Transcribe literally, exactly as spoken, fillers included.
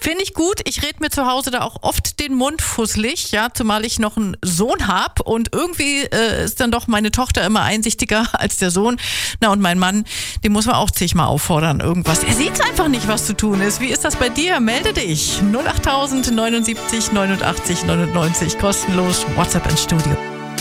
Finde ich gut. Ich rede mir zu Hause da auch oft den Mund fusselig, ja, zumal ich noch einen Sohn habe und irgendwie äh, ist dann doch meine Tochter immer einsichtiger als der Sohn. Na und mein Mann, den muss man auch zigmal auffordern, irgendwas. Er sieht einfach nicht, was zu tun ist. Wie ist das bei dir? Melde dich. null acht tausend neunundsiebzig neunundachtzig neunundneunzig, kostenlos, WhatsApp ins Studio.